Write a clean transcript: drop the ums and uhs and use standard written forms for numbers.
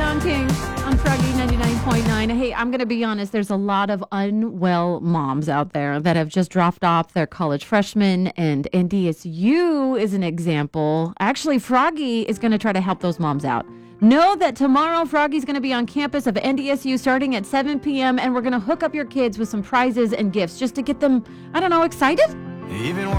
John King on Froggy 99.9. Hey, I'm going to be honest. There's a lot of unwell moms out there that have just dropped off their college freshmen, and NDSU is an example. Actually, Froggy is going to try to help those moms out. Know that tomorrow Froggy's going to be on campus of NDSU starting at 7 p.m., and we're going to hook up your kids with some prizes and gifts just to get them, I don't know, excited? Even